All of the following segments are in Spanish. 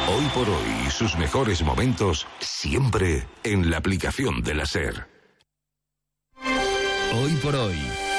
Hoy por hoy, sus mejores momentos siempre en la aplicación de la SER. Hoy por hoy.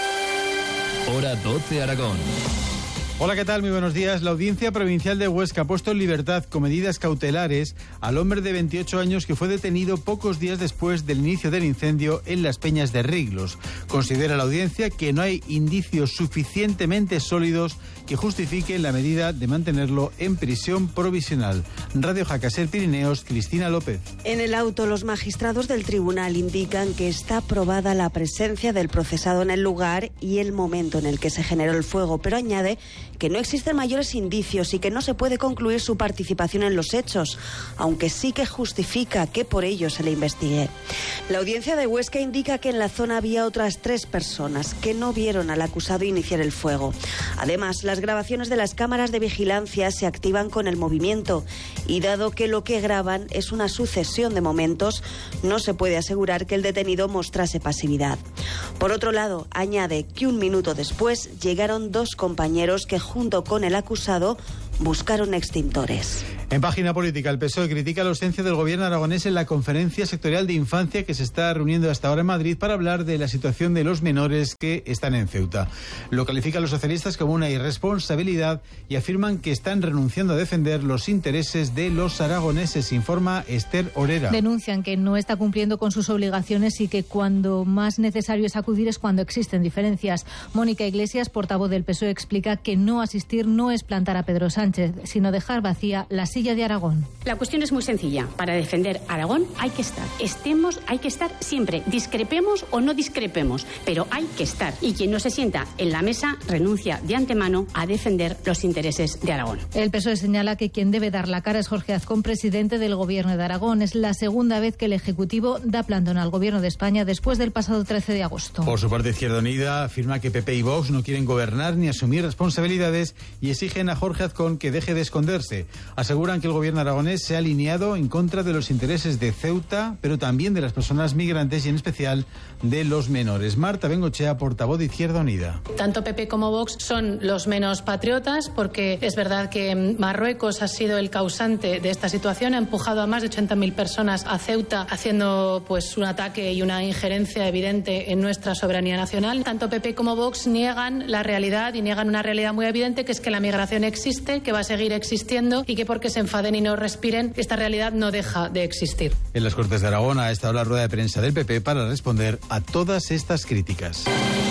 Hora 12 Aragón. Hola, ¿qué tal? Muy buenos días. La Audiencia Provincial de Huesca ha puesto en libertad con medidas cautelares al hombre de 28 años que fue detenido pocos días después del inicio del incendio en las Peñas de Riglos. Considera la Audiencia que no hay indicios suficientemente sólidos que justifiquen la medida de mantenerlo en prisión provisional. Radio Jacaser Pirineos, Cristina López. En el auto, los magistrados del tribunal indican que está probada la presencia del procesado en el lugar y el momento en el que se generó el fuego, pero añade que no existen mayores indicios y que no se puede concluir su participación en los hechos, aunque sí que justifica que por ello se le investigue. La Audiencia de Huesca indica que en la zona había otras 3 personas que no vieron al acusado iniciar el fuego. Además, las grabaciones de las cámaras de vigilancia se activan con el movimiento y dado que lo que graban es una sucesión de momentos, no se puede asegurar que el detenido mostrase pasividad. Por otro lado, añade que un minuto después llegaron 2 compañeros que junto con el acusado buscaron extintores. En página política, el PSOE critica la ausencia del gobierno aragonés en la conferencia sectorial de infancia que se está reuniendo hasta ahora en Madrid para hablar de la situación de los menores que están en Ceuta. Lo califican los socialistas como una irresponsabilidad y afirman que están renunciando a defender los intereses de los aragoneses, informa Esther Orera. Denuncian que no está cumpliendo con sus obligaciones y que cuando más necesario es acudir es cuando existen diferencias. Mónica Iglesias, portavoz del PSOE, explica que no asistir no es plantar a Pedro Sánchez, sino dejar vacía la silla de Aragón. La cuestión es muy sencilla. Para defender Aragón hay que estar. Hay que estar siempre. Discrepemos o no discrepemos, pero hay que estar. Y quien no se sienta en la mesa renuncia de antemano a defender los intereses de Aragón. El PSOE señala que quien debe dar la cara es Jorge Azcón, presidente del Gobierno de Aragón. Es la segunda vez que el Ejecutivo da plantón al Gobierno de España después del pasado 13 de agosto. Por su parte, Izquierda Unida afirma que PP y Vox no quieren gobernar ni asumir responsabilidades y exigen a Jorge Azcón que deje de esconderse. Aseguran que el gobierno aragonés se ha alineado en contra de los intereses de Ceuta, pero también de las personas migrantes y en especial de los menores. Marta Bengochea, portavoz de Izquierda Unida. Tanto PP como Vox son los menos patriotas porque es verdad que Marruecos ha sido el causante de esta situación, ha empujado a más de 80.000 personas a Ceuta haciendo pues un ataque y una injerencia evidente en nuestra soberanía nacional. Tanto PP como Vox niegan la realidad y niegan una realidad muy evidente, que es que la migración existe, que va a seguir existiendo y que porque se enfaden y no respiren, esta realidad no deja de existir. En las Cortes de Aragón ha estado la rueda de prensa del PP para responder a todas estas críticas.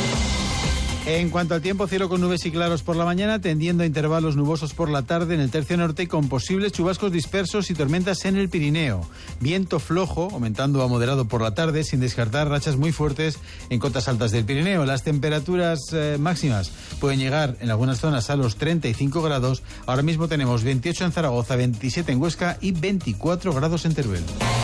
En cuanto al tiempo, cielo con nubes y claros por la mañana, tendiendo a intervalos nubosos por la tarde en el tercio norte con posibles chubascos dispersos y tormentas en el Pirineo. Viento flojo, aumentando a moderado por la tarde, sin descartar rachas muy fuertes en cotas altas del Pirineo. Las temperaturas máximas pueden llegar en algunas zonas a los 35 grados. Ahora mismo tenemos 28 en Zaragoza, 27 en Huesca y 24 grados en Teruel.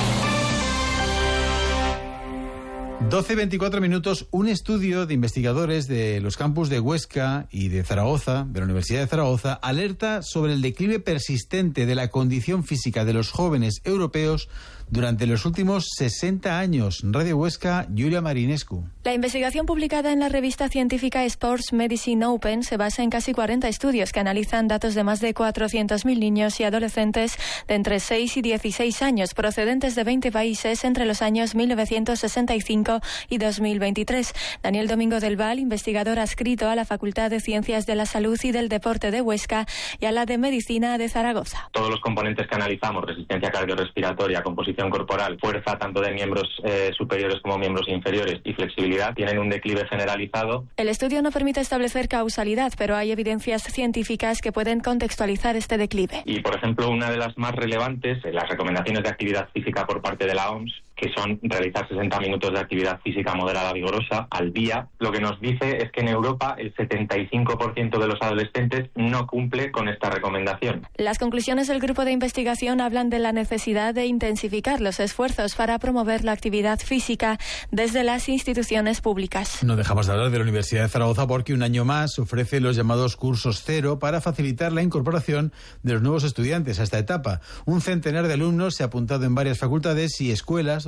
12:24 minutos. Un estudio de investigadores de los campus de Huesca y de Zaragoza, de la Universidad de Zaragoza, alerta sobre el declive persistente de la condición física de los jóvenes europeos durante los últimos 60 años. Radio Huesca, Julia Marinescu. La investigación publicada en la revista científica Sports Medicine Open se basa en casi 40 estudios que analizan datos de más de 400.000 niños y adolescentes de entre 6 y 16 años procedentes de 20 países entre los años 1965 y 2023. Daniel Domingo del Val, investigador adscrito a la Facultad de Ciencias de la Salud y del Deporte de Huesca y a la de Medicina de Zaragoza. Todos los componentes que analizamos, resistencia cardiorrespiratoria, composición corporal, fuerza tanto de miembros superiores como miembros inferiores y flexibilidad, tienen un declive generalizado. El estudio no permite establecer causalidad, pero hay evidencias científicas que pueden contextualizar este declive. Y, por ejemplo, una de las más relevantes, las recomendaciones de actividad física por parte de la OMS, que son realizar 60 minutos de actividad física moderada vigorosa al día, lo que nos dice es que en Europa el 75% de los adolescentes no cumple con esta recomendación. Las conclusiones del grupo de investigación hablan de la necesidad de intensificar los esfuerzos para promover la actividad física desde las instituciones públicas. No dejamos de hablar de la Universidad de Zaragoza porque un año más ofrece los llamados cursos cero para facilitar la incorporación de los nuevos estudiantes a esta etapa. Un centenar de alumnos se ha apuntado en varias facultades y escuelas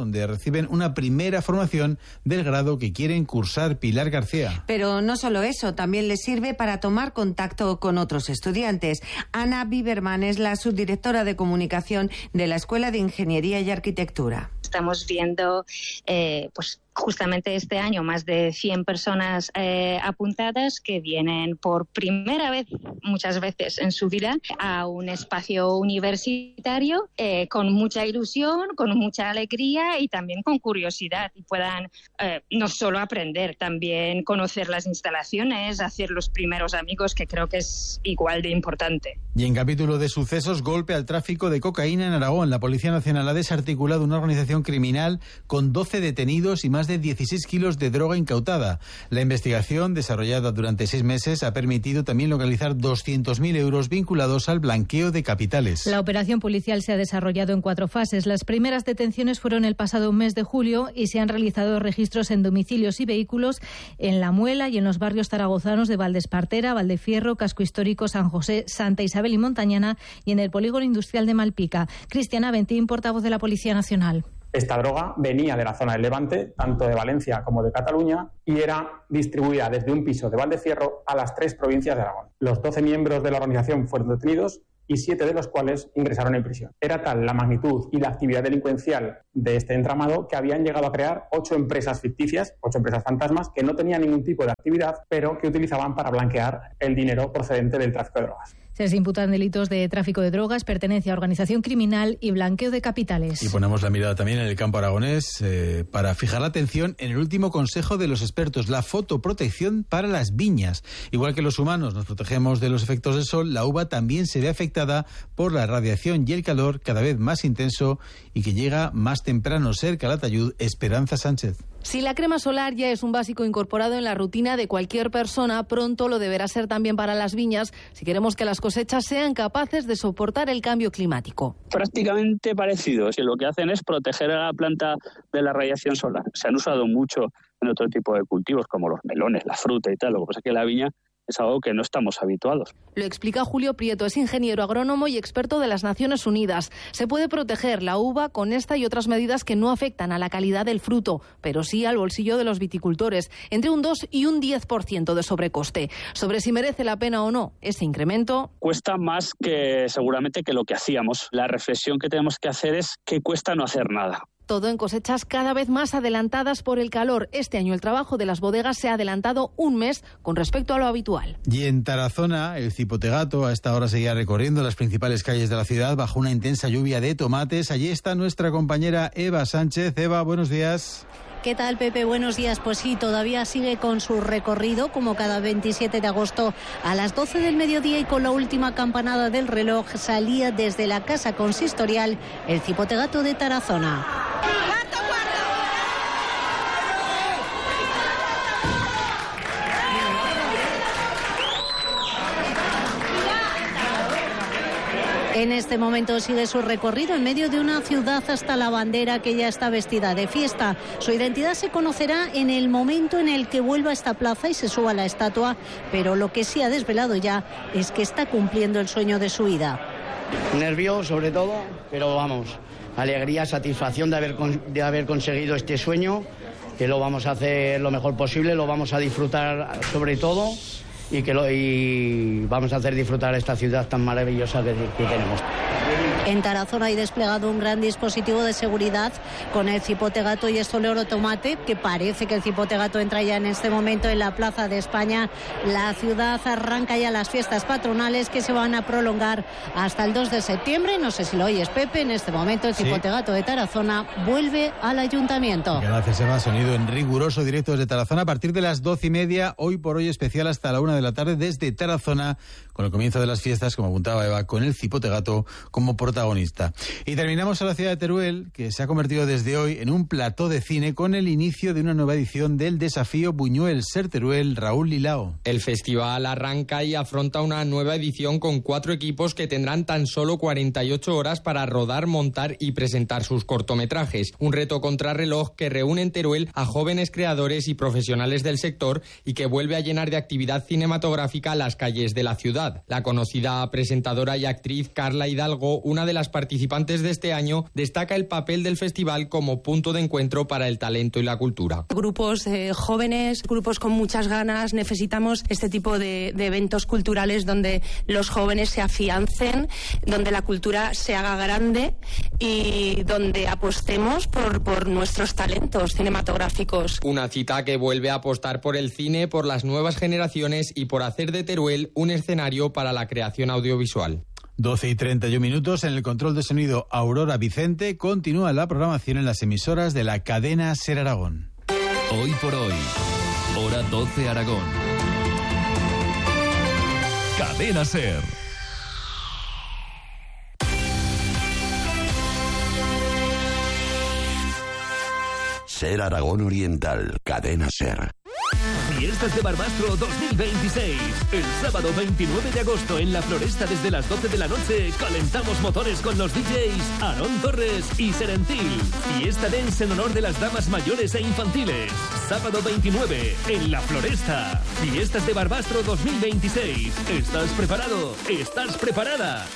donde reciben una primera formación del grado que quieren cursar. Pilar García. Pero no solo eso, también les sirve para tomar contacto con otros estudiantes. Ana Biberman es la subdirectora de comunicación de la Escuela de Ingeniería y Arquitectura. Estamos viendo, pues justamente este año, más de 100 personas apuntadas que vienen por primera vez, muchas veces en su vida, a un espacio universitario con mucha ilusión, con mucha alegría y también con curiosidad, y puedan no solo aprender, también conocer las instalaciones, hacer los primeros amigos, que creo que es igual de importante. Y en capítulo de sucesos, golpe al tráfico de cocaína en Aragón. La Policía Nacional ha desarticulado una organización criminal con 12 detenidos y más de 16 kilos de droga incautada. La investigación, desarrollada durante 6 meses, ha permitido también localizar 200.000 euros vinculados al blanqueo de capitales. La operación policial se ha desarrollado en 4 fases. Las primeras detenciones fueron el pasado mes de julio y se han realizado registros en domicilios y vehículos en La Muela y en los barrios zaragozanos de Valdespartera, Valdefierro, Casco Histórico, San José, Santa Isabel y Montañana, y en el polígono industrial de Malpica. Cristian Aventín, portavoz de la Policía Nacional. Esta droga venía de la zona del Levante, tanto de Valencia como de Cataluña, y era distribuida desde un piso de Valdefierro a las 3 provincias de Aragón. Los 12 miembros de la organización fueron detenidos y 7 de los cuales ingresaron en prisión. Era tal la magnitud y la actividad delincuencial de este entramado que habían llegado a crear 8 empresas ficticias, 8 empresas fantasmas, que no tenían ningún tipo de actividad, pero que utilizaban para blanquear el dinero procedente del tráfico de drogas. Se les imputan delitos de tráfico de drogas, pertenencia a organización criminal y blanqueo de capitales. Y ponemos la mirada también en el campo aragonés para fijar la atención en el último consejo de los expertos, la fotoprotección para las viñas. Igual que los humanos nos protegemos de los efectos del sol, la uva también se ve afectada por la radiación y el calor cada vez más intenso y que llega más temprano. Ser Calatayud, Esperanza Sánchez. Si la crema solar ya es un básico incorporado en la rutina de cualquier persona, pronto lo deberá ser también para las viñas si queremos que las cosechas sean capaces de soportar el cambio climático. Prácticamente parecidos, y lo que hacen es proteger a la planta de la radiación solar. Se han usado mucho en otro tipo de cultivos como los melones, la fruta y tal. Lo que pasa es que la viña es algo que no estamos habituados. Lo explica Julio Prieto, es ingeniero agrónomo y experto de las Naciones Unidas. Se puede proteger la uva con esta y otras medidas que no afectan a la calidad del fruto, pero sí al bolsillo de los viticultores, entre un 2 y un 10% de sobrecoste. Sobre si merece la pena o no ese incremento. Cuesta más que seguramente que lo que hacíamos. La reflexión que tenemos que hacer es que cuesta no hacer nada. Todo en cosechas cada vez más adelantadas por el calor. Este año el trabajo de las bodegas se ha adelantado un mes con respecto a lo habitual. Y en Tarazona, el cipotegato a esta hora seguía recorriendo las principales calles de la ciudad bajo una intensa lluvia de tomates. Allí está nuestra compañera Eva Sánchez. Eva, buenos días. ¿Qué tal, Pepe? Buenos días. Pues sí, todavía sigue con su recorrido, como cada 27 de agosto a las 12 del mediodía, y con la última campanada del reloj salía desde la casa consistorial el cipotegato de Tarazona. En este momento sigue su recorrido en medio de una ciudad hasta la bandera, que ya está vestida de fiesta. Su identidad se conocerá en el momento en el que vuelva a esta plaza y se suba a la estatua, pero lo que sí ha desvelado ya es que está cumpliendo el sueño de su vida. Nervios sobre todo, pero vamos, alegría, satisfacción de haber conseguido este sueño, que lo vamos a hacer lo mejor posible, lo vamos a disfrutar sobre todo, y vamos a hacer disfrutar esta ciudad tan maravillosa que tenemos. En Tarazona hay desplegado un gran dispositivo de seguridad con el cipotegato y este olor tomate, que parece que el cipotegato entra ya en este momento en la Plaza de España. La ciudad arranca ya las fiestas patronales, que se van a prolongar hasta el 2 de septiembre. No sé si lo oyes, Pepe. En este momento el cipotegato de Tarazona vuelve al ayuntamiento. Gracias, Eva. Sonido en riguroso directo desde Tarazona a partir de las 12:30. Hoy por hoy especial hasta la 1 de la tarde desde Tarazona, con el comienzo de las fiestas, como apuntaba Eva, con el cipotegato como protagonista. Y terminamos a la ciudad de Teruel, que se ha convertido desde hoy en un plató de cine con el inicio de una nueva edición del desafío Buñuel. Ser Teruel, Raúl Lilao. El festival arranca y afronta una nueva edición con 4 equipos que tendrán tan solo 48 horas para rodar, montar y presentar sus cortometrajes. Un reto contrarreloj que reúne en Teruel a jóvenes creadores y profesionales del sector y que vuelve a llenar de actividad cinematográfica las calles de la ciudad. La conocida presentadora y actriz Carla Hidalgo embargo, una de las participantes de este año destaca el papel del festival como punto de encuentro para el talento y la cultura. Grupos jóvenes, grupos con muchas ganas, necesitamos este tipo de eventos culturales donde los jóvenes se afiancen, donde la cultura se haga grande y donde apostemos por nuestros talentos cinematográficos. Una cita que vuelve a apostar por el cine, por las nuevas generaciones y por hacer de Teruel un escenario para la creación audiovisual. 12:31 en el control de sonido Aurora Vicente. Continúa la programación en las emisoras de la cadena SER Aragón. Hoy por hoy, hora 12 Aragón. Cadena SER. SER Aragón Oriental, cadena SER. Fiestas de Barbastro 2026. El sábado 29 de agosto en la Floresta desde las 12 de la noche calentamos motores con los DJs Aarón Torres y Serentil. Fiesta dance en honor de las damas mayores e infantiles. Sábado 29 en la Floresta. Fiestas de Barbastro 2026. ¿Estás preparado? ¿Estás preparada?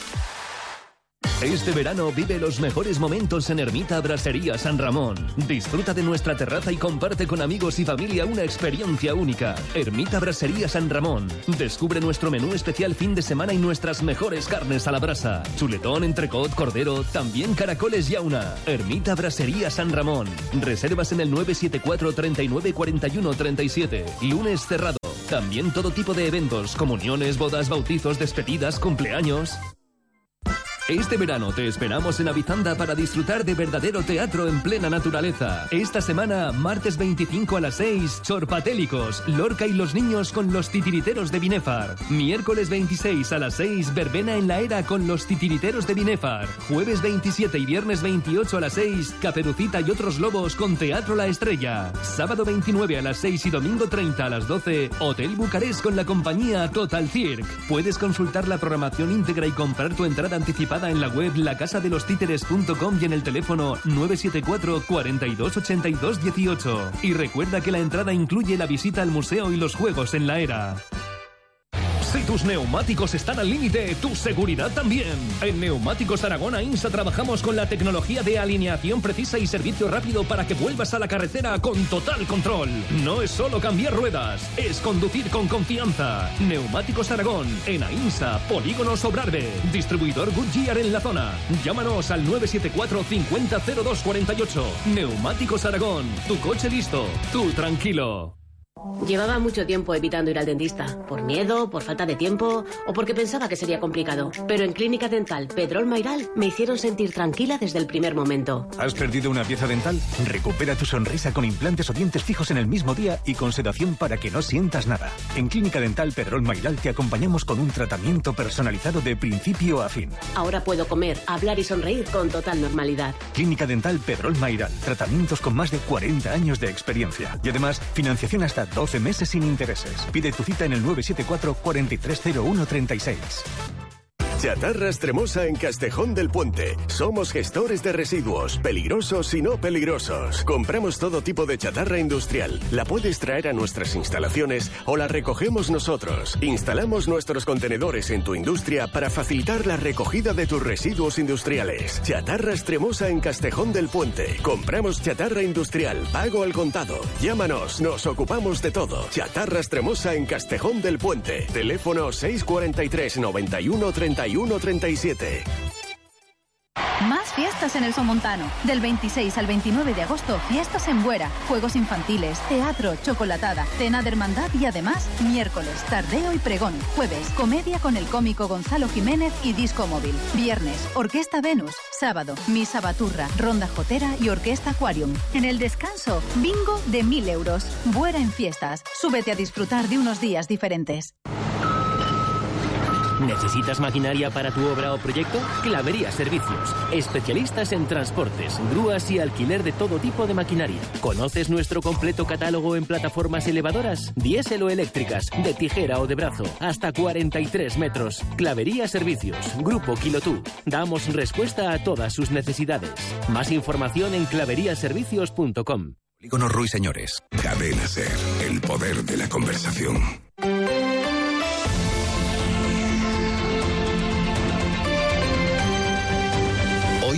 Este verano vive los mejores momentos en Ermita Brassería San Ramón. Disfruta de nuestra terraza y comparte con amigos y familia una experiencia única. Ermita Brassería San Ramón. Descubre nuestro menú especial fin de semana y nuestras mejores carnes a la brasa. Chuletón, entrecot, cordero, también caracoles y auna. Ermita Brassería San Ramón. Reservas en el 974 39 41 37. Lunes cerrado. También todo tipo de eventos, comuniones, bodas, bautizos, despedidas, cumpleaños. Este verano te esperamos en Avizanda para disfrutar de verdadero teatro en plena naturaleza. Esta semana, martes 25 a las 6, Chorpatélicos, Lorca y los niños con los titiriteros de Binefar. Miércoles 26 a las 6, Verbena en la Era con los titiriteros de Binefar. Jueves 27 y viernes 28 a las 6, Caperucita y otros lobos con Teatro La Estrella. Sábado 29 a las 6 y domingo 30 a las 12, Hotel Bucarest con la compañía Total Cirque. Puedes consultar la programación íntegra y comprar tu entrada anticipada en la web lacasadelostiteres.com y en el teléfono 974 42 82 18. Y recuerda que la entrada incluye la visita al museo y los juegos en la Era. Si tus neumáticos están al límite, tu seguridad también. En Neumáticos Aragón Ainsa trabajamos con la tecnología de alineación precisa y servicio rápido para que vuelvas a la carretera con total control. No es solo cambiar ruedas, es conducir con confianza. Neumáticos Aragón, en Ainsa, Polígono Sobrarbe. Distribuidor Goodyear en la zona. Llámanos al 974 50 02 48. Neumáticos Aragón, tu coche listo, tú tranquilo. Llevaba mucho tiempo evitando ir al dentista, por miedo, por falta de tiempo o porque pensaba que sería complicado. Pero en Clínica Dental Pedrol Mayral me hicieron sentir tranquila desde el primer momento. ¿Has perdido una pieza dental? Recupera tu sonrisa con implantes o dientes fijos en el mismo día y con sedación para que no sientas nada. En Clínica Dental Pedrol Mayral te acompañamos con un tratamiento personalizado de principio a fin. Ahora puedo comer, hablar y sonreír con total normalidad. Clínica Dental Pedrol Mayral. Tratamientos con más de 40 años de experiencia. Y además, financiación hasta 12 meses sin intereses. Pide tu cita en el 974 430136. Chatarra Extremosa en Castejón del Puente. Somos gestores de residuos, peligrosos y no peligrosos. Compramos todo tipo de chatarra industrial. La puedes traer a nuestras instalaciones o la recogemos nosotros. Instalamos nuestros contenedores en tu industria para facilitar la recogida de tus residuos industriales. Chatarra Extremosa en Castejón del Puente. Compramos chatarra industrial, pago al contado. Llámanos, nos ocupamos de todo. Chatarra Extremosa en Castejón del Puente. Teléfono 643 91 31 37. Más fiestas en el Somontano. Del 26 al 29 de agosto, fiestas en Buera, juegos infantiles, teatro, chocolatada, cena de hermandad y además, miércoles, tardeo y pregón. Jueves, comedia con el cómico Gonzalo Jiménez y disco móvil. Viernes, Orquesta Venus. Sábado, misa baturra, ronda jotera y orquesta Aquarium. En el descanso, bingo de 1.000 euros. Buera en fiestas. Súbete a disfrutar de unos días diferentes. ¿Necesitas maquinaria para tu obra o proyecto? Clavería Servicios. Especialistas en transportes, grúas y alquiler de todo tipo de maquinaria. ¿Conoces nuestro completo catálogo en plataformas elevadoras? Diésel o eléctricas, de tijera o de brazo, hasta 43 metros. Clavería Servicios. Grupo Quilotú. Damos respuesta a todas sus necesidades. Más información en claveriaservicios.com. Polígono Ruiseñores. Cadena SER. El poder de la conversación.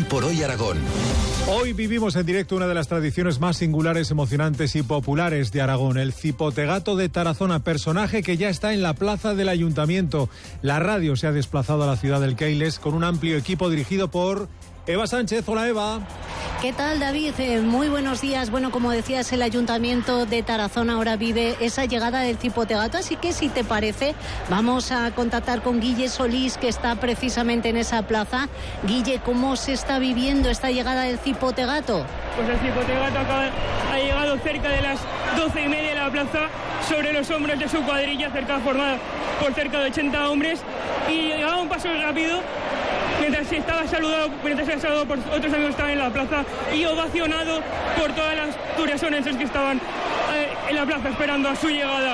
Hoy por Hoy Aragón. Hoy vivimos en directo una de las tradiciones más singulares, emocionantes y populares de Aragón, el cipotegato de Tarazona, personaje que ya está en la plaza del Ayuntamiento. La radio se ha desplazado a la ciudad del Keiles con un amplio equipo dirigido por Eva Sánchez. Hola, Eva. ¿Qué tal, David? Muy buenos días. Bueno, como decías, el Ayuntamiento de Tarazona ahora vive esa llegada del cipotegato, así que si te parece, vamos a contactar con Guille Solís, que está precisamente en esa plaza. Guille, ¿cómo se está viviendo esta llegada del cipotegato? Pues el cipotegato ha llegado cerca de las 12:30 de la plaza, sobre los hombros de su cuadrilla, formada por cerca de 80 hombres, y llegaba un paso rápido, mientras se estaba saludado por otros amigos que estaban en la plaza y ovacionado por todas las turiasonenses que estaban en la plaza esperando a su llegada.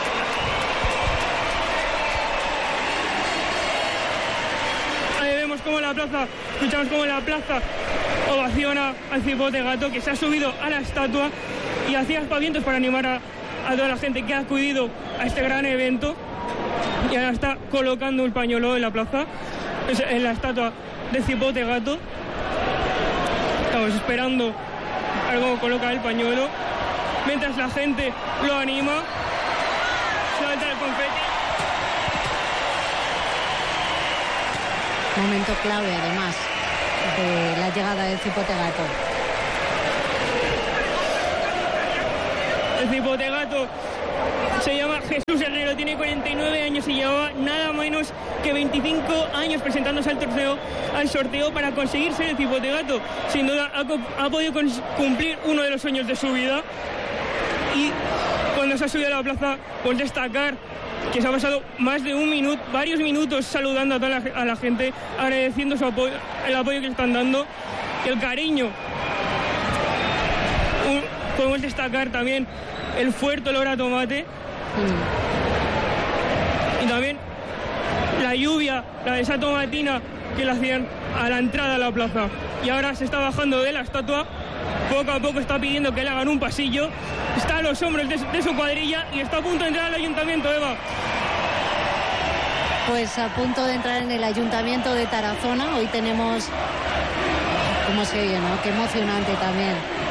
Ahí vemos cómo escuchamos cómo la plaza ovaciona al cipotegato, que se ha subido a la estatua y hacía aspavientos para animar a toda la gente que ha acudido a este gran evento, y ahora está colocando un pañuelo en la plaza, en la estatua de cipotegato. Estamos esperando a cómo coloca el pañuelo, mientras la gente lo anima. Suelta el confeti. Momento clave, además, de la llegada del cipotegato. El cipotegato se llama Jesús Herrero, tiene 49 años y llevaba nada menos que 25 años presentándose al sorteo para conseguir ser el cipotegato. Sin duda ha podido cumplir uno de los sueños de su vida, y cuando se ha subido a la plaza, pues destacar que se ha pasado más de varios minutos saludando a la gente, agradeciendo el apoyo que le están dando, el cariño. Podemos destacar también el fuerte olor a tomate. Y también la lluvia, esa tomatina que le hacían a la entrada a la plaza. Y ahora se está bajando de la estatua, poco a poco está pidiendo que le hagan un pasillo, está a los hombros de su cuadrilla y está a punto de entrar al Ayuntamiento, Eva. Pues a punto de entrar en el Ayuntamiento de Tarazona. Hoy tenemos, ¿cómo se oye, no? Qué emocionante también.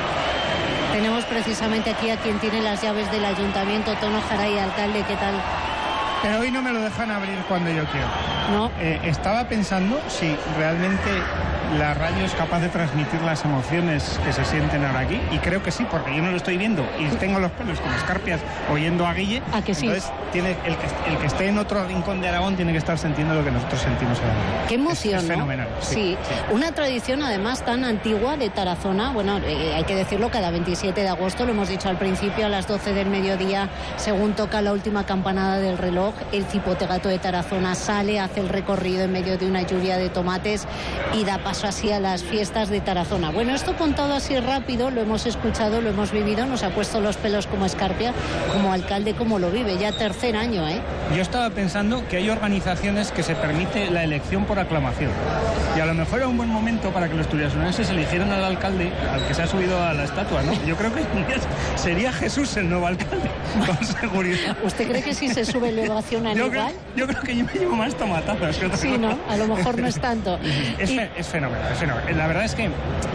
Tenemos precisamente aquí a quien tiene las llaves del Ayuntamiento, Tono Jaray, alcalde. ¿Qué tal? Pero hoy no me lo dejan abrir cuando yo quiero. ¿No? Estaba pensando si realmente la radio es capaz de transmitir las emociones que se sienten ahora aquí, y creo que sí, porque yo no lo estoy viendo y tengo los pelos como escarpias oyendo a Guille. ¿A que sí? Entonces el que esté en otro rincón de Aragón tiene que estar sintiendo lo que nosotros sentimos ahora. Qué emoción, es ¿no? Fenomenal. Sí. Una tradición además tan antigua de Tarazona. Bueno, hay que decirlo, cada 27 de agosto, lo hemos dicho al principio, a las 12 del mediodía, según toca la última campanada del reloj, el cipotegato de Tarazona sale, hace el recorrido en medio de una lluvia de tomates y da paso así a las fiestas de Tarazona. Bueno, esto contado así rápido, lo hemos escuchado, lo hemos vivido, nos ha puesto los pelos como escarpia, como alcalde, como lo vive, ya tercer año, ¿eh? Yo estaba pensando que hay organizaciones que se permite la elección por aclamación, y a lo mejor era un buen momento para que los turiasonenses eligieran al alcalde, al que se ha subido a la estatua, ¿no? Yo creo que sería Jesús el nuevo alcalde, con seguridad. ¿Usted cree que si se sube le ovacionan igual? Yo creo que yo me llevo más tomatazos que otra cosa. Sí, ¿no? A lo mejor no es tanto. Es fenomenal. La verdad es que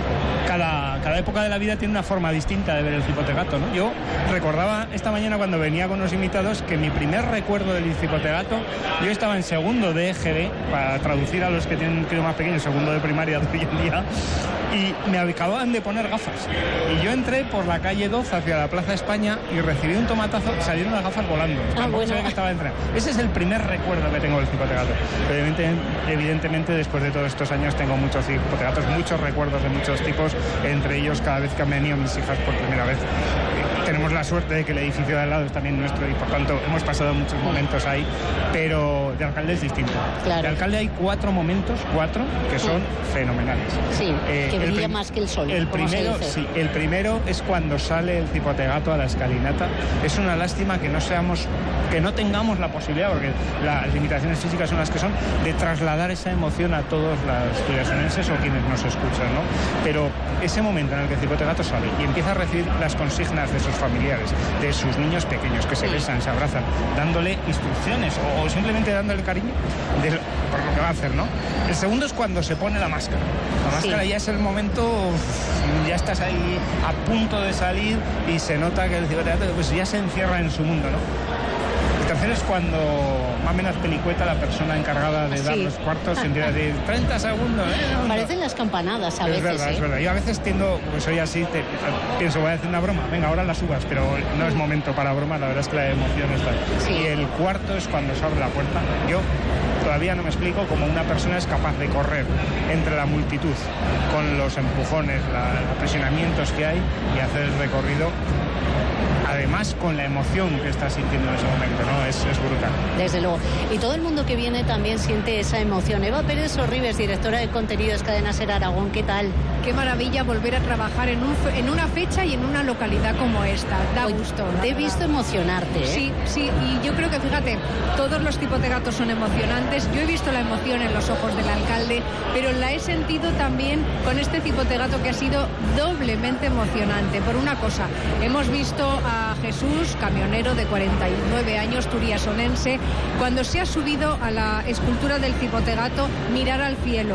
cada época de la vida tiene una forma distinta de ver el cipotegato, ¿no? Yo recordaba esta mañana, cuando venía con los invitados, que mi primer recuerdo del cipotegato, yo estaba en segundo de EGB, para traducir a los que tienen un crío más pequeño, segundo de primaria de hoy en día, y me acababan de poner gafas. Y yo entré por la calle 12 hacia la Plaza España y recibí un tomatazo y salieron las gafas volando. Bueno. Sabía que estaba entrando. Ese es el primer recuerdo que tengo del cipotegato. Pero evidentemente, después de todos estos años, tengo muchos cipotegatos, muchos recuerdos de muchos tipos, entre ellos cada vez que han venido mis hijas por primera vez. Tenemos la suerte de que el edificio de al lado es también nuestro y por tanto hemos pasado muchos momentos ahí, pero de alcalde es distinto. Claro. De alcalde hay cuatro que son fenomenales. Sí, que brilla más que el sol. El primero es cuando sale el cipotegato a la escalinata. Es una lástima que no tengamos la posibilidad, porque las limitaciones físicas son las que son, de trasladar esa emoción a todos los turiasonenses o quienes nos escuchan, ¿no? Pero ese momento en el que el cipotegato sale y empieza a recibir las consignas de sus familiares, de sus niños pequeños, que se besan, se abrazan, dándole instrucciones o simplemente dándole cariño por lo que va a hacer, ¿no? El segundo es cuando se pone la máscara. La máscara ya es el momento, ya estás ahí a punto de salir y se nota que el cipotegato pues ya se encierra en su mundo, ¿no? El tercero es cuando más o menos pelicueta la persona encargada de dar los cuartos y empieza a decir 30 segundos. Parecen las campanadas a veces. Es verdad. Yo a veces tiendo, pues soy así, pienso, voy a decir una broma, venga, ahora las uvas, pero no es momento para broma, la verdad es que la emoción está. Y el cuarto es cuando se abre la puerta. Yo todavía no me explico cómo una persona es capaz de correr entre la multitud con los empujones, los aprisionamientos que hay y hacer el recorrido, además con la emoción que está sintiendo en ese momento, ¿no? Es brutal. Desde luego. Y todo el mundo que viene también siente esa emoción. Eva Pérez Sorribes, directora de contenidos Cadena SER Aragón, ¿qué tal? Qué maravilla volver a trabajar en una fecha y en una localidad como esta. Da gusto. Te he visto emocionarte, ¿eh? Sí. Y yo creo que, fíjate, todos los cipotegatos son emocionantes. Yo he visto la emoción en los ojos del alcalde, pero la he sentido también con este cipotegato que ha sido doblemente emocionante. Por una cosa, hemos visto a Jesús, camionero de 49 años, turiasonense, cuando se ha subido a la escultura del cipotegato, mirar al cielo,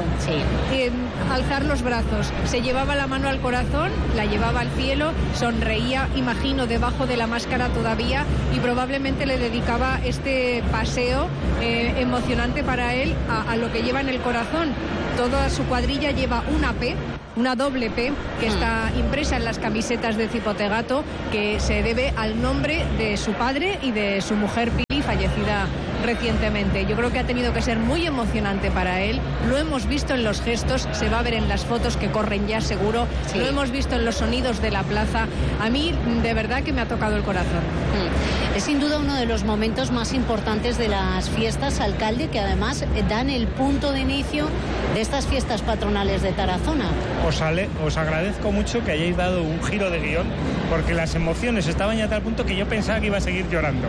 alzar los brazos, se llevaba la mano al corazón, la llevaba al cielo, sonreía, imagino, debajo de la máscara todavía, y probablemente le dedicaba este paseo emocionante para él a lo que lleva en el corazón. Toda su cuadrilla lleva una P, una doble P, que está impresa en las camisetas de cipotegato, que se debe al nombre de su padre y de su mujer Pili, fallecida recientemente. Yo creo que ha tenido que ser muy emocionante para él. Lo hemos visto en los gestos, se va a ver en las fotos que corren ya seguro. Lo hemos visto en los sonidos de la plaza. A mí, de verdad, que me ha tocado el corazón. Es sin duda uno de los momentos más importantes de las fiestas, alcalde, que además dan el punto de inicio de estas fiestas patronales de Tarazona. Os agradezco mucho que hayáis dado un giro de guión, porque las emociones estaban ya a tal punto que yo pensaba que iba a seguir llorando.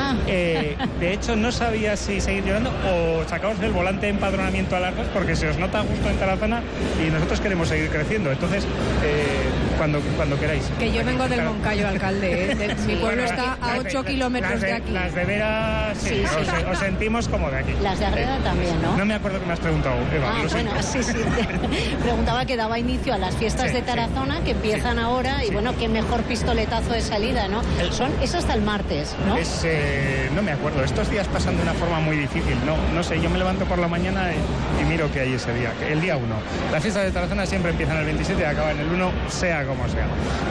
De hecho, no sabía si seguir llorando o sacaros el volante de empadronamiento a largos, porque se os nota justo en Tarazona y nosotros queremos seguir creciendo. Entonces, cuando queráis. Que yo vengo del Moncayo, alcalde. Mi pueblo está a 8 kilómetros de aquí. Las de Vera, sí. Os sentimos como de aquí. Las de Agreda también, ¿no? No me acuerdo que me has preguntado, Eva. Sí. Preguntaba que daba inicio a las fiestas de Tarazona, que empiezan ahora, y bueno, qué mejor pistoletazo de salida, ¿no? Es hasta el martes, ¿no? No me acuerdo. Estos días pasan de una forma muy difícil. No sé, yo me levanto por la mañana y miro que hay ese día, el día 1. Las fiestas de Tarazona siempre empiezan el 27 y acaban el 1, sea como sea.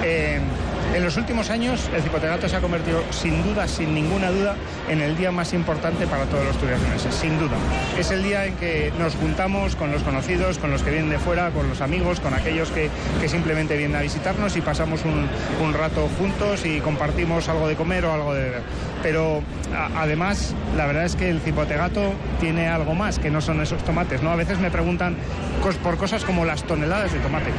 En los últimos años, el cipotegato se ha convertido, sin duda, sin ninguna duda, en el día más importante para todos los turiasonenses, sin duda. Es el día en que nos juntamos con los conocidos, con los que vienen de fuera, con los amigos, con aquellos que simplemente vienen a visitarnos y pasamos un rato juntos y compartimos algo de comer o algo de beber. Pero además, la verdad es que el cipotegato tiene algo más, que no son esos tomates, ¿no? A veces me preguntan por cosas como las toneladas de tomate.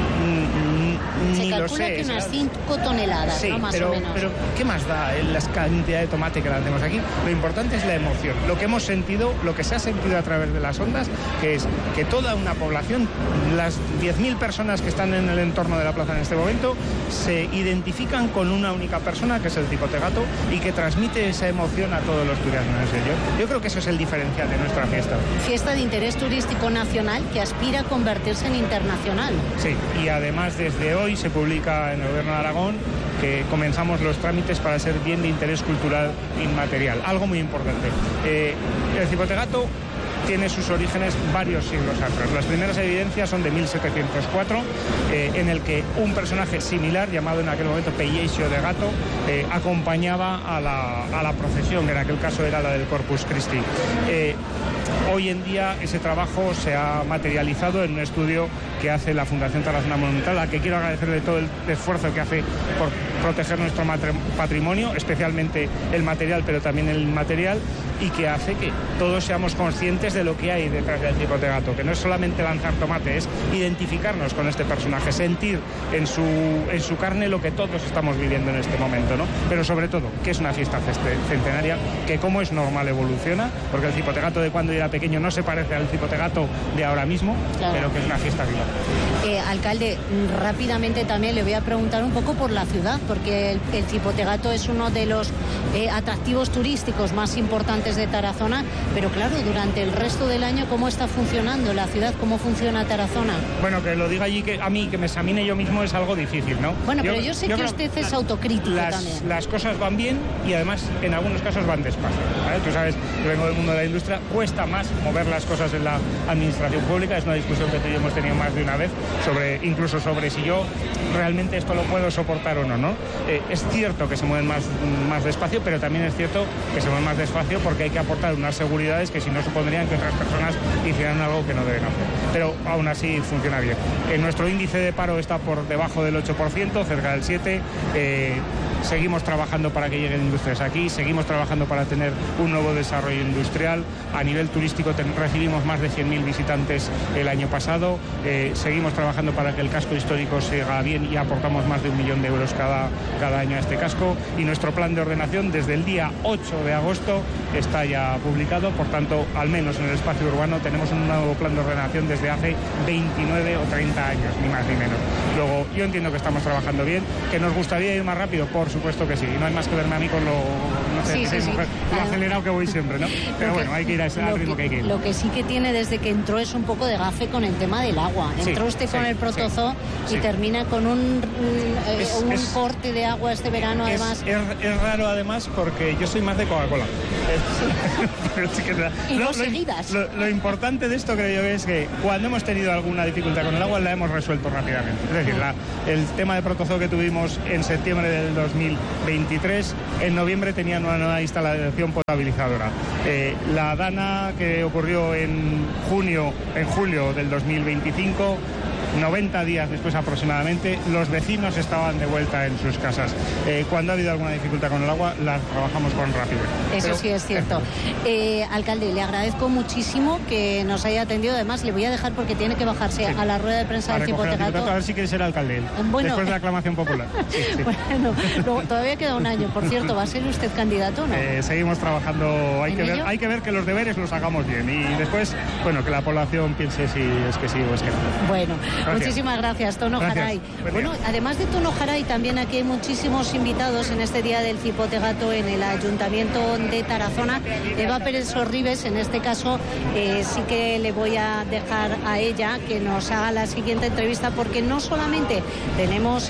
Se calcula que unas 5 toneladas, sí, ¿no? Más o menos. Pero ¿qué más da la cantidad de tomate que la tenemos aquí? Lo importante es la emoción, lo que hemos sentido, lo que se ha sentido a través de las ondas, que es que toda una población, las 10.000 personas que están en el entorno de la plaza en este momento, se identifican con una única persona, que es el cipotegato, y que transmite esa emoción a todos los turiasonenses. Yo creo que eso es el diferencial de nuestra fiesta. Fiesta de interés turístico nacional que aspira a convertirse en internacional. Sí, y además desde hoy se publica en el Gobierno de Aragón que comenzamos los trámites para ser bien de interés cultural inmaterial, algo muy importante. El cipotegato tiene sus orígenes varios siglos atrás. Las primeras evidencias son de 1704, en el que un personaje similar, llamado en aquel momento Pelleixo de Gato, acompañaba a la procesión, que en aquel caso era la del Corpus Christi. Hoy en día ese trabajo se ha materializado en un estudio que hace la Fundación Tarazona Monumental, a la que quiero agradecerle todo el esfuerzo que hace por proteger nuestro patrimonio, especialmente el material, pero también el inmaterial, y que hace que todos seamos conscientes de lo que hay detrás del cipotegato, que no es solamente lanzar tomate, es identificarnos con este personaje, sentir en su carne lo que todos estamos viviendo en este momento, ¿no? Pero sobre todo, que es una fiesta centenaria, que como es normal evoluciona, porque el cipotegato de cuando era pequeño no se parece al cipotegato de ahora mismo, claro, pero que es una fiesta viva. Alcalde, rápidamente también le voy a preguntar un poco por la ciudad, porque el cipotegato es uno de los atractivos turísticos más importantes de Tarazona, pero claro, durante el resto del año, ¿cómo está funcionando la ciudad? ¿Cómo funciona Tarazona? Bueno, que lo diga allí, que a mí, que me examine yo mismo es algo difícil, ¿no? Bueno, pero yo sé que usted es autocrítico también. Las cosas van bien y además en algunos casos van despacio, ¿vale? Tú sabes, yo vengo del mundo de la industria, cuesta más mover las cosas en la administración pública, es una discusión que tú y yo hemos tenido más de una vez, incluso sobre si yo realmente esto lo puedo soportar o no, ¿no? Es cierto que se mueven más despacio, pero también es cierto que se mueven más despacio porque hay que aportar unas seguridades que si no supondrían que otras personas hicieran algo que no deben hacer. Pero aún así funciona bien. Nuestro índice de paro está por debajo del 8%, cerca del 7%. Seguimos trabajando para que lleguen industrias aquí, seguimos trabajando para tener un nuevo desarrollo industrial. A nivel turístico recibimos más de 100.000 visitantes el año pasado. Seguimos trabajando para que el casco histórico siga bien y aportamos más de 1 millón de euros cada año a este casco. Y nuestro plan de ordenación desde el día 8 de agosto está ya publicado. Por tanto, al menos en el espacio urbano tenemos un nuevo plan de ordenación desde hace 29 o 30 años, ni más ni menos. Luego, yo entiendo que estamos trabajando bien, que nos gustaría ir más rápido, por supuesto que sí. No hay más que verme a mí con lo acelerado que voy siempre, ¿no? Pero bueno, hay que ir al ritmo que hay que ir. Lo que sí que tiene desde que entró es un poco de gafe con el tema del agua. Entró usted con el protozoo y termina con un corte de agua este verano, además. Es raro, además, porque yo soy más de Coca-Cola. Y no seguidas. Lo importante de esto, creo yo, es que cuando hemos tenido alguna dificultad con el agua, la hemos resuelto rápidamente. Es decir, el tema de protozoo que tuvimos en septiembre del 2023, en noviembre tenían una nueva instalación potabilizadora. La dana que ocurrió en julio del 2025, 90 días después aproximadamente, los vecinos estaban de vuelta en sus casas. Cuando ha habido alguna dificultad con el agua, la trabajamos con rapidez. Eso sí es cierto. Alcalde, le agradezco muchísimo que nos haya atendido. Además, le voy a dejar porque tiene que bajarse a la rueda de prensa del cipotegato. A ver si quiere ser alcalde él, después de la aclamación popular. Bueno, todavía queda un año. Por cierto, ¿va a ser usted candidato o no? Seguimos trabajando. Hay que ver que los deberes los hagamos bien y después, bueno, que la población piense si es que sí o es que no. Bueno. Gracias. Muchísimas gracias, Tono Jaray. Bueno, además de Tono Jaray, también aquí hay muchísimos invitados en este día del cipotegato en el Ayuntamiento de Tarazona. Eva Pérez Sorribes, en este caso, sí que le voy a dejar a ella que nos haga la siguiente entrevista, porque no solamente tenemos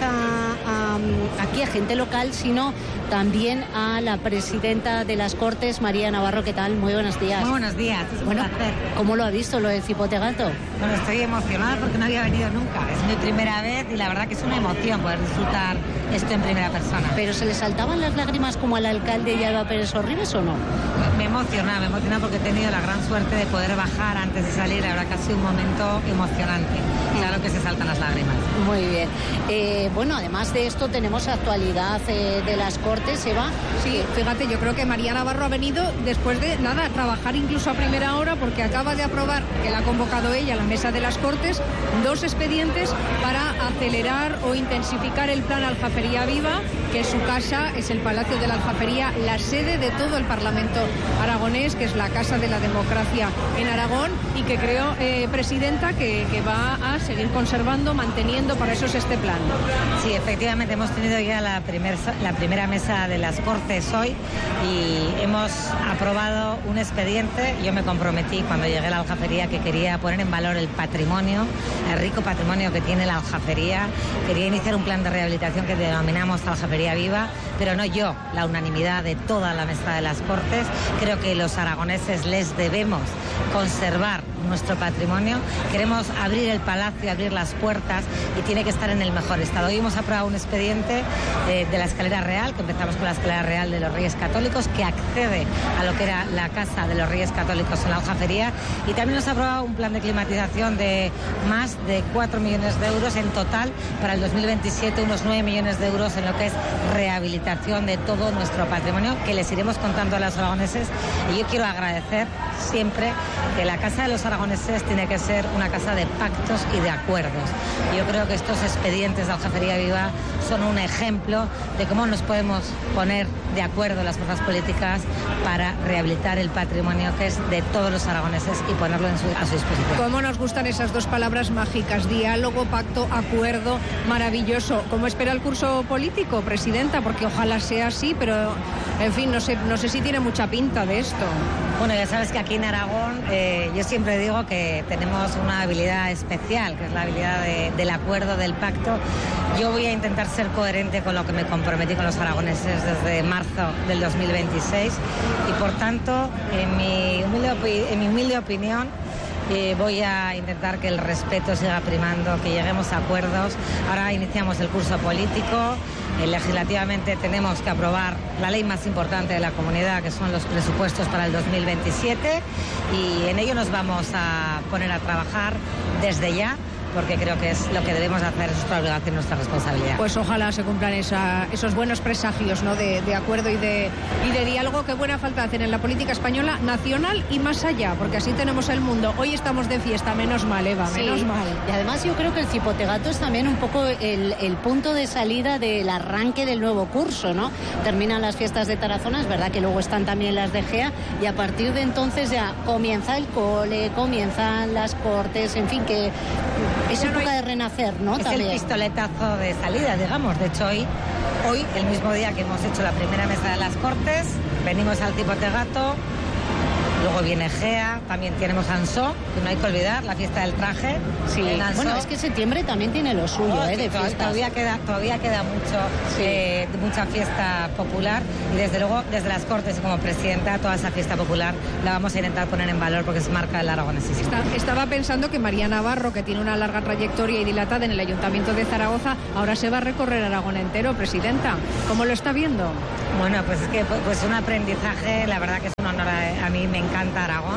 aquí a gente local, sino también a la presidenta de las Cortes, María Navarro. ¿Qué tal? Muy buenos días. Muy buenos días. Es un placer. ¿Cómo lo ha visto lo del cipotegato? Bueno, estoy emocionada porque no había venido nunca. Es mi primera vez y la verdad que es una emoción poder disfrutar esto en primera persona. ¿Pero se le saltaban las lágrimas como al alcalde y a Eva Pérez Sorribes o no? Me emociona porque he tenido la gran suerte de poder bajar antes de salir. La verdad que ha sido un momento emocionante. Claro que se saltan las lágrimas. Muy bien. Bueno, además de esto tenemos actualidad de las Cortes, Eva. Sí, fíjate, yo creo que María Navarro ha venido después de trabajar incluso a primera hora, porque acaba de aprobar, que la ha convocado ella, la mesa de las Cortes, 2 expedientes para acelerar o intensificar el plan Aljafería Viva, que su casa es el Palacio de la Aljafería, la sede de todo el Parlamento aragonés, que es la casa de la democracia en Aragón, y que creo, presidenta, que va a seguir conservando, manteniendo, para eso es este plan. Sí, efectivamente, hemos tenido ya la primera mesa de las Cortes hoy y hemos aprobado un expediente. Yo me comprometí cuando llegué a la Aljafería que quería poner en valor el patrimonio, el rico patrimonio que tiene la Aljafería. Quería iniciar un plan de rehabilitación que denominamos Aljafería Viva, pero no yo, la unanimidad de toda la mesa de las Cortes. Creo que los aragoneses les debemos conservar nuestro patrimonio. Queremos abrir el palacio, abrir las puertas, y tiene que estar en el mejor estado. Hoy hemos aprobado un expediente expediente de la escalera real, que empezamos con la escalera real de los Reyes Católicos, que accede a lo que era la casa de los Reyes Católicos en la Aljafería, y también nos ha aprobado un plan de climatización de más de 4 millones de euros en total para el 2027, unos 9 millones de euros en lo que es rehabilitación de todo nuestro patrimonio, que les iremos contando a los aragoneses. Y yo quiero agradecer siempre que la Casa de los Aragoneses tiene que ser una casa de pactos y de acuerdos. Yo creo que estos expedientes de Aljafería Viva son un ejemplo de cómo nos podemos poner de acuerdo las fuerzas políticas para rehabilitar el patrimonio que es de todos los aragoneses y ponerlo a su disposición. Cómo nos gustan esas dos palabras mágicas, diálogo, pacto, acuerdo, maravilloso. ¿Cómo espera el curso político, presidenta? Porque ojalá sea así, pero en fin, no sé si tiene mucha pinta de esto. Bueno, ya sabes que aquí en Aragón yo siempre digo que tenemos una habilidad especial, que es la habilidad del acuerdo, del pacto. Yo voy a intentar ser coherente con lo que me comprometí con los aragoneses desde marzo del 2026 y por tanto, en mi humilde opinión, voy a intentar que el respeto siga primando, que lleguemos a acuerdos. Ahora iniciamos el curso político. Legislativamente tenemos que aprobar la ley más importante de la comunidad, que son los presupuestos para el 2027, y en ello nos vamos a poner a trabajar desde ya, porque creo que es lo que debemos hacer, es nuestra obligación, nuestra responsabilidad. Pues ojalá se cumplan esos buenos presagios, ¿no? de acuerdo y de diálogo, que buena falta hacen en la política española nacional y más allá, porque así tenemos el mundo. Hoy estamos de fiesta, menos mal, Eva, sí, menos mal. Y además yo creo que el cipotegato es también un poco el punto de salida del arranque del nuevo curso, ¿no? Terminan las fiestas de Tarazona, es verdad que luego están también las de Gea, y a partir de entonces ya comienza el cole, comienzan las cortes, en fin, que es época de renacer, ¿no? Es también el pistoletazo de salida, digamos. De hecho, hoy, el mismo día que hemos hecho la primera mesa de las Cortes, venimos al Cipotegato, luego viene Gea, también tenemos Ansó, que no hay que olvidar, la fiesta del traje. Sí, bueno, es que septiembre también tiene lo suyo, de fiestas. Todavía queda mucho, sí. Mucha fiesta popular, y desde luego, desde las Cortes y como presidenta, toda esa fiesta popular la vamos a intentar poner en valor porque es marca del aragonesismo. Estaba pensando que María Navarro, que tiene una larga trayectoria y dilatada en el Ayuntamiento de Zaragoza, ahora se va a recorrer Aragón entero, presidenta. ¿Cómo lo está viendo? Bueno, pues es que pues un aprendizaje, la verdad que es un honor. A mí me encanta Aragón.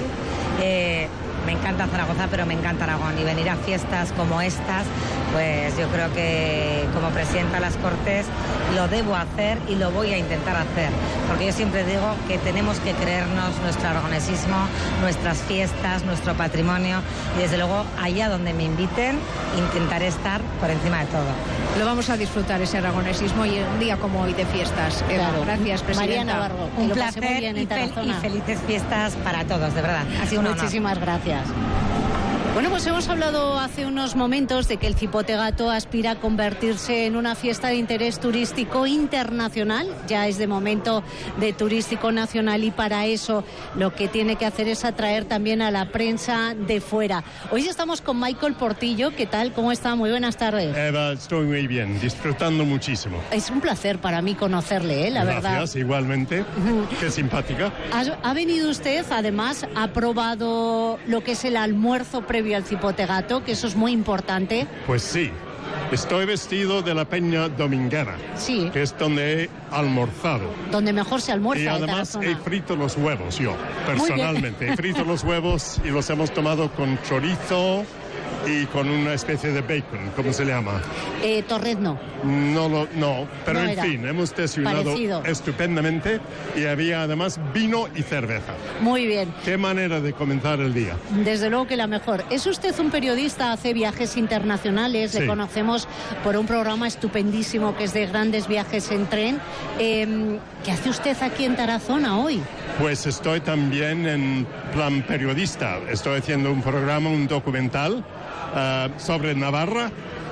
Me encanta Zaragoza, pero me encanta Aragón, y venir a fiestas como estas, pues yo creo que como presidenta de las Cortes lo debo hacer y lo voy a intentar hacer, porque yo siempre digo que tenemos que creernos nuestro aragonesismo, nuestras fiestas, nuestro patrimonio, y desde luego allá donde me inviten intentaré estar por encima de todo. Lo vamos a disfrutar, ese aragonesismo, y un día como hoy de fiestas. Claro. Gracias, presidenta. María Navarro, un placer y felices fiestas para todos, de verdad. Ha sido un honor. Muchísimas gracias. Bueno, pues hemos hablado hace unos momentos de que el Cipotegato aspira a convertirse en una fiesta de interés turístico internacional. Ya es de momento de turístico nacional, y para eso lo que tiene que hacer es atraer también a la prensa de fuera. Hoy estamos con Michael Portillo. ¿Qué tal? ¿Cómo está? Muy buenas tardes. Eva, estoy muy bien, disfrutando muchísimo. Es un placer para mí conocerle, la verdad. Gracias, igualmente. Qué simpática. Ha venido usted, además, ha probado lo que es el almuerzo previo al Cipotegato, que eso es muy importante. Pues sí, estoy vestido de la Peña Dominguera, sí, que es donde he almorzado. Donde mejor se almuerza. Y además he frito los huevos yo, personalmente. He frito los huevos y los hemos tomado con chorizo y con una especie de bacon, ¿cómo se llama? Torrezno. No, pero no en fin, hemos desayunado parecido. Estupendamente, y había además vino y cerveza. Muy bien. Qué manera de comenzar el día. Desde luego que la mejor. Es usted un periodista, hace viajes internacionales, sí. Le conocemos por un programa estupendísimo que es de grandes viajes en tren. ¿Qué hace usted aquí en Tarazona hoy? Pues estoy también en plan periodista. Estoy haciendo un programa, un documental sobre Navarra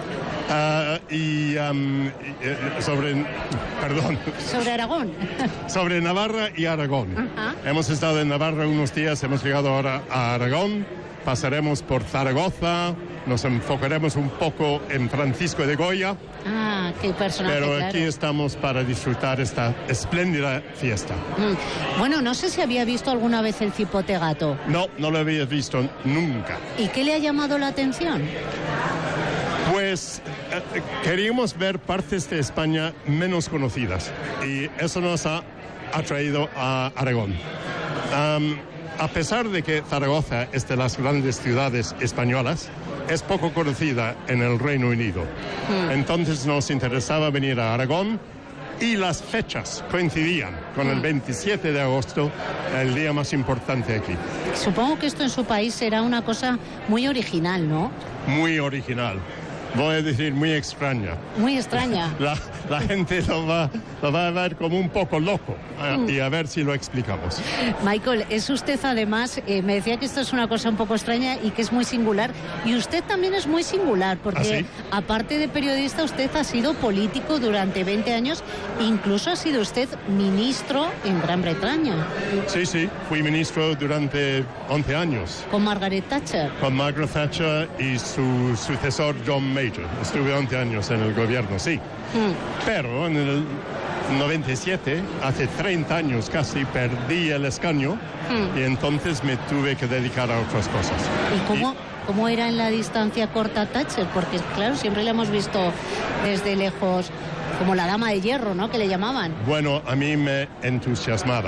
sobre Aragón. Sobre Navarra y Aragón. Uh-huh. Hemos estado en Navarra unos días, hemos llegado ahora a Aragón, pasaremos por Zaragoza, nos enfocaremos un poco en Francisco de Goya. Ah, qué personaje. Pero claro. Aquí estamos para disfrutar esta espléndida fiesta. Bueno, no sé si había visto alguna vez el Cipotegato. No lo había visto nunca. ¿Y qué le ha llamado la atención? Pues queríamos ver partes de España menos conocidas y eso nos ha atraído a Aragón. A pesar de que Zaragoza es de las grandes ciudades españolas, es poco conocida en el Reino Unido. Entonces nos interesaba venir a Aragón y las fechas coincidían con el 27 de agosto, el día más importante aquí. Supongo que esto en su país será una cosa muy original, ¿no? Muy original. Voy a decir muy extraña. Muy extraña. La gente lo va a ver como un poco loco y a ver si lo explicamos. Michael, es usted además, me decía que esto es una cosa un poco extraña y que es muy singular. Y usted también es muy singular porque aparte de periodista, usted ha sido político durante 20 años. Incluso ha sido usted ministro en Gran Bretaña. Sí, fui ministro durante 11 años. ¿Con Margaret Thatcher? Con Margaret Thatcher y su sucesor John Major. Estuve 11 años en el gobierno, sí. Pero en el 97, hace 30 años casi, perdí el escaño y entonces me tuve que dedicar a otras cosas. ¿Y cómo era en la distancia corta Thatcher? Porque, claro, siempre la hemos visto desde lejos como la dama de hierro, ¿no?, que le llamaban. Bueno, a mí me entusiasmaba.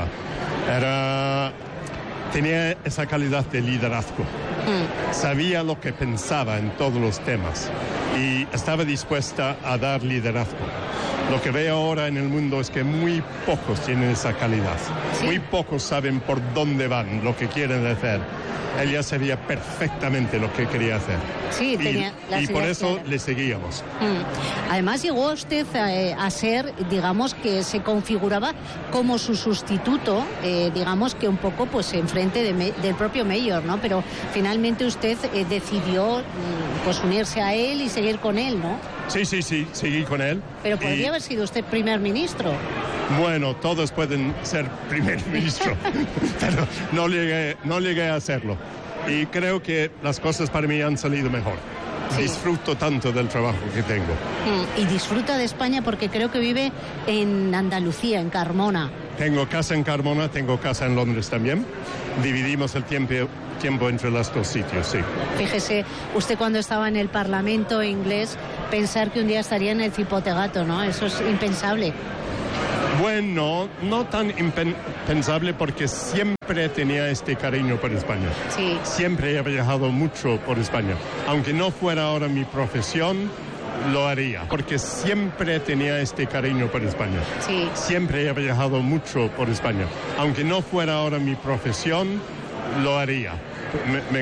Tenía esa calidad de liderazgo. Sabía lo que pensaba en todos los temas y estaba dispuesta a dar liderazgo. Lo que veo ahora en el mundo es que muy pocos tienen esa calidad. Muy pocos saben por dónde van, lo que quieren hacer. Ella sabía perfectamente lo que quería hacer. Sí, tenía las y por ideas eso claras. le seguíamos. Además llegó usted a ser, digamos, que se configuraba como su sustituto, digamos que un poco pues enfrente del propio Mayor, ¿no? Pero finalmente usted decidió pues unirse a él y seguir con él, ¿no? Sí, seguí con él. Pero podría haber sido usted primer ministro. Bueno, todos pueden ser primer ministro, pero no llegué a hacerlo. Y creo que las cosas para mí han salido mejor. Sí. Disfruto tanto del trabajo que tengo. Y disfruta de España porque creo que vive en Andalucía, en Carmona. Tengo casa en Carmona, tengo casa en Londres también. Dividimos el tiempo entre los dos sitios, sí. Fíjese, usted cuando estaba en el Parlamento inglés, pensar que un día estaría en el Cipote Gato, ¿no? Eso es impensable. Bueno, no tan impensable porque siempre tenía este cariño por España. Sí. Siempre he viajado mucho por España. Aunque no fuera ahora mi profesión, lo haría, porque siempre tenía este cariño por España. Sí. Siempre he viajado mucho por España. Aunque no fuera ahora mi profesión, lo haría. Me